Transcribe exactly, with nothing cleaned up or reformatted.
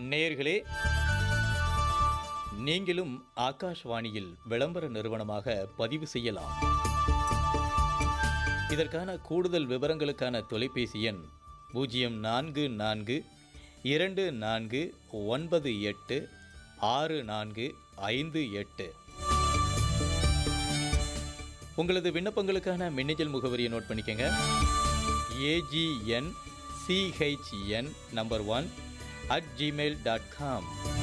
நேயர்களே, நீங்களும் ஆகாஷ்வாணியில் விளம்பர நிறுவனமாக பதிவு செய்யலாம். இதற்கான கூடுதல் விவரங்களுக்கான தொலைபேசி எண் பூஜ்ஜியம் நான்கு நான்கு இரண்டு நான்கு ஒன்பது எட்டு ஆறு நான்கு ஐந்து எட்டு. உங்களது விண்ணப்பங்களுக்கான மின்னஞ்சல் முகவரியை நோட் பண்ணிக்கங்க. AGN CHN number one at Gmail dot com.